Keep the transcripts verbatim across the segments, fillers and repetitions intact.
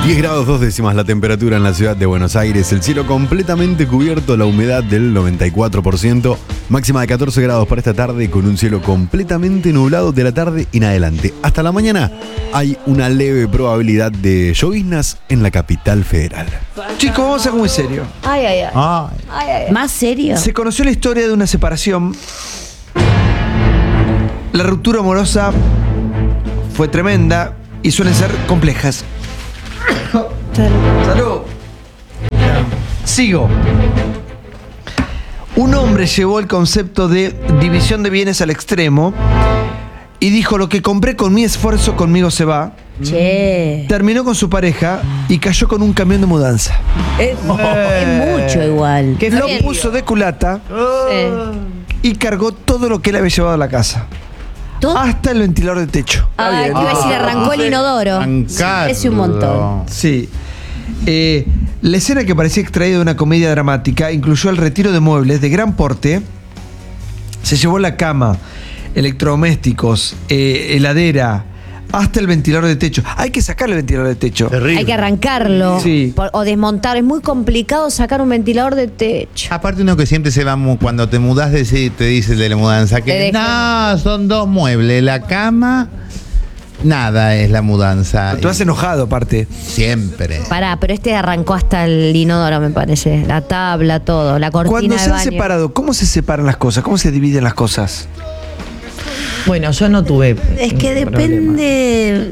diez grados dos décimas la temperatura en la ciudad de Buenos Aires, el cielo completamente cubierto, la humedad del noventa y cuatro por ciento, máxima de catorce grados para esta tarde con un cielo completamente nublado de la tarde en adelante. Hasta la mañana hay una leve probabilidad de lloviznas en la capital federal. Chicos, vamos a algo muy serio. Ay, ay, ay. Ay. Ay, ay, ay. ¿Más serio? Se conoció la historia de una separación. La ruptura amorosa fue tremenda y suelen ser complejas. Salud. Sigo. Un hombre llevó el concepto de división de bienes al extremo y dijo: lo que compré con mi esfuerzo conmigo se va. Che. Terminó con su pareja y cayó con un camión de mudanza. Es, es mucho igual. Que lo puso de culata y cargó todo lo que él había llevado a la casa. ¿Todo? Hasta el ventilador de techo. Ay, te iba a decir, arrancó el inodoro. Arrancarlo. Es un montón. Sí. Eh, la escena, que parecía extraída de una comedia dramática, incluyó el retiro de muebles de gran porte. Se llevó la cama, electrodomésticos, eh, heladera, hasta el ventilador de techo. Hay que sacarle el ventilador de techo. Hay que arrancarlo Sí. por- o desmontar. Es muy complicado sacar un ventilador de techo. Aparte, uno que siempre se va mu- cuando te mudás, de, te dice el de la mudanza Te que dejan. no, son dos muebles, la cama, nada es la mudanza. Tú has enojado, aparte. Siempre. Pará, pero este arrancó hasta el inodoro, me parece. La tabla, todo. La cortina Cuando de se han baño. separado, ¿cómo se separan las cosas? ¿Cómo se dividen las cosas? Bueno, yo no tuve. Es que problema. depende.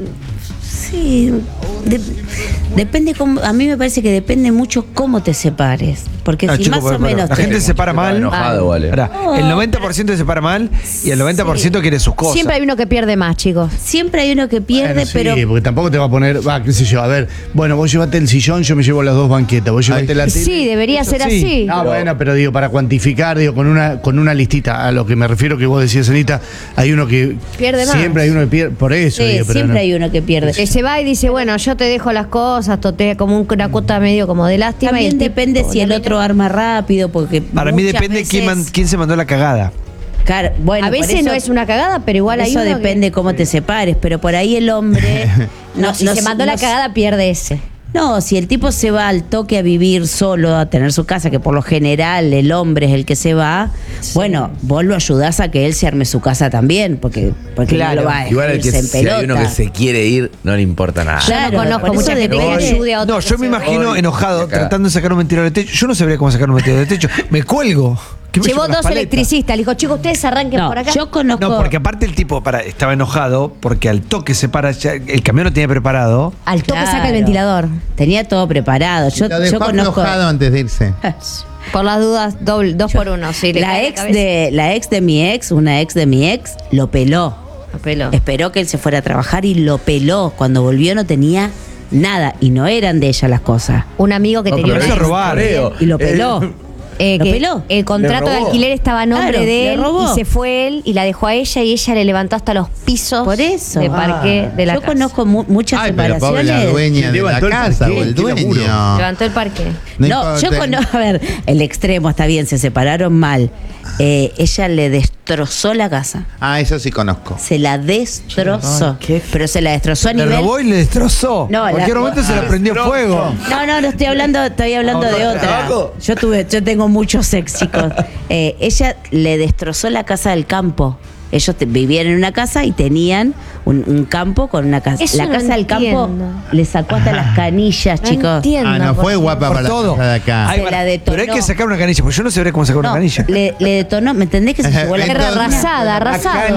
Sí. de- depende cómo. A mí me parece que depende mucho cómo te separes. Porque Ah, si chico, más bueno, o menos. la te- gente se separa mal. enojado, vale. Pará, el noventa por ciento se separa mal y el noventa por ciento quiere sus cosas. Siempre hay uno que pierde más, chicos. Siempre hay uno que pierde, Bueno, sí, pero. porque tampoco te va a poner, va, qué sé yo, a ver, bueno, vos llevate el sillón, yo me llevo las dos banquetas, vos llevate Ay. la tele. Sí, debería ser sí. así. No, bueno, pero digo, para cuantificar, digo, con una con una listita, a lo que me refiero que vos decías, Anita, hay uno que Pierde más. siempre hay uno que pierde, por eso Sí, digo, pero siempre no. hay uno que pierde. Que se va y dice, bueno, yo te dejo las cosas, tote, como un- una cuota medio como de lástima. y También el tipo, depende si el la otro mina- arma rápido, porque. Para mí muchas depende quién, veces- man- quién se mandó la cagada. Claro, bueno, A por veces eso- no es una cagada, pero igual hay Eso uno que- depende cómo te separes, pero por ahí el hombre. No, si se mandó no- la cagada, pierde ese. No, si el tipo se va al toque a vivir solo, a tener su casa, que por lo general el hombre es el que se va, bueno, vos lo ayudás a que él se arme su casa también, porque, porque Claro. no lo va a Igual el que irse en si hay uno pelota. que se quiere ir, no le importa nada. Yo Claro, no conozco por mucha eso gente que depende. ayude a otro. No, yo me imagino Hoy, enojado acá. tratando de sacar un ventilador de techo. Yo no sabría cómo sacar un ventilador de techo. Me cuelgo. ¿Qué me Llevó llevo las dos paletas? electricistas. Le dijo, chicos, ustedes arranquen No, por acá. yo conozco. No, porque aparte el tipo para, estaba enojado porque al toque se para, ya- el camión lo tenía preparado. Al toque Claro. saca el ventilador. Tenía todo preparado. Yo, Lo dejó yo conozco. aflojado antes de irse. Por las dudas, doble, dos por uno. Sí, le La cae ex, cabeza. de, la ex de mi ex, una ex de mi ex, lo peló. Lo peló. Esperó que él se fuera a trabajar y lo peló. Cuando volvió no tenía nada y no eran de ella las cosas. Un amigo que No, tenía pero una eso es ex robar. Creo. Y lo peló. Eh, ¿Lo que peló? el contrato Le de robó. alquiler estaba a nombre Claro, de le él robó. y se fue él y la dejó a ella y ella le levantó hasta los pisos Por eso. de parqué de la Yo casa. conozco mu- muchas Ay, pero pobre la separaciones. dueña de la Levantó el casa parqué, o el qué laburo. dueño. Levantó el parque. No No, yo importa. conozco, a ver, el extremo está bien, se separaron mal. Eh, ella le destrozó la casa. Ah, eso sí conozco. Se la destrozó. Ay, qué- Pero se la destrozó a Le nivel. robó y le destrozó. No, en cualquier la- momento se le prendió fuego. No, no, no estoy hablando, estoy hablando de otra. Yo tuve, yo tengo muchos ex, chicos. Eh, ella le destrozó la casa del campo. Ellos te- vivían en una casa y tenían un, un campo con una casa. Eso La no casa del campo entiendo. le sacó hasta las canillas, No chicos. entiendo. Ah, no por fue qué. guapa Por para todo. la casa de acá. Ay, Se la detonó. pero hay que sacar una canilla, porque yo no sabría cómo sacar una No, canilla. le, le detonó, ¿me entendés que se llevó la Era arrasada, arrasada.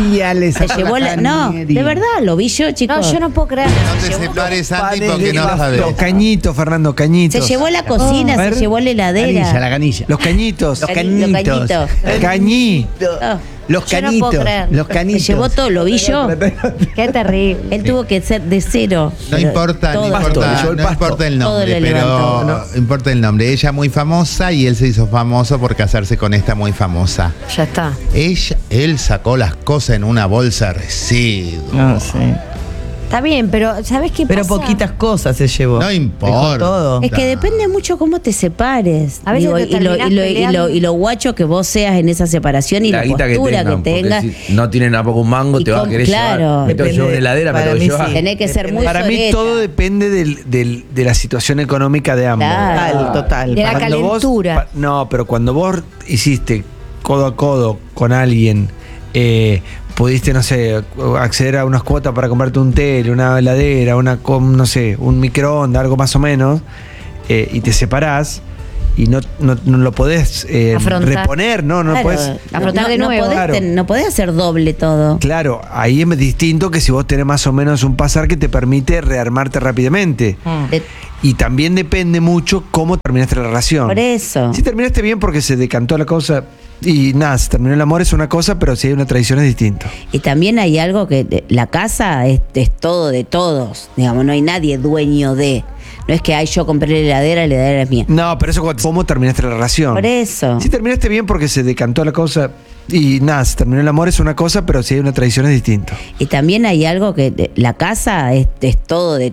le Se llevó la. No, de verdad, lo vi yo, chicos. No, yo no puedo creer. No te separes, Santi, porque no sabes. Los cañitos, Fernando, cañitos. Se llevó la cocina, A ver. se llevó la heladera. Canilla, la canilla. Los cañitos. Los cañitos. Los cañitos. Cañí. No, Los Yo no canitos. puedo creer. Los se canitos. llevó todo, lo vi yo. Qué terrible. Él tuvo que ser de cero. No Pero importa, no todo- Pasto, le importa, llevó el no pasto. importa el Todo nombre, le levantó, pero importa el nombre. Ella muy famosa y él se hizo famoso por casarse con esta muy famosa. Ya está. Ella, él sacó las cosas en una bolsa de residuos. No, sí. Está bien, pero ¿sabes qué Pero pasa? poquitas cosas se llevó. No importa. Dejó todo. Es que depende mucho cómo te separes. A veces te y, lo, y, terminás lo, y, lo, peleando. y lo guacho que vos seas en esa separación y la, guita postura que tengan, porque tengas. si no tienen tampoco un mango, Y te vas a con- querer claro. llevar. Me tengo que llevar una Depende- heladera, me para tengo que mí llevar. sí. Tenés que ser muy Para mí soreta. todo depende del, del- de la situación económica de ambos. Claro. Total, total. De la Cuando vos- calentura. pa- no, pero cuando vos hiciste codo a codo con alguien, eh, pudiste, no sé, acceder a unas cuotas para comprarte un tele, una heladera, una, com- no sé, un microondas, algo más o menos, eh, y te separás y no, no, no lo podés eh, Afrontar. reponer, ¿no? No Claro, podés. afrontar de no nuevo. podés, Claro. ten- no podés hacer doble todo. Claro, ahí es distinto que si vos tenés más o menos un pasar que te permite rearmarte rápidamente. De- Y también depende mucho cómo terminaste la relación. por eso. Si terminaste bien porque se decantó la cosa y nada, se terminó el amor es una cosa, pero si hay una traición es distinto. Y también hay algo que de- la casa es, es todo de todos. Digamos, no hay nadie dueño de. No es que ay, yo compré la heladera, la heladera es mía. No, pero eso cuando- cómo terminaste la relación. Por eso. Si terminaste bien porque se decantó la cosa y nada, se terminó el amor es una cosa, pero si hay una traición es distinto. Y también hay algo que de- la casa es, es todo de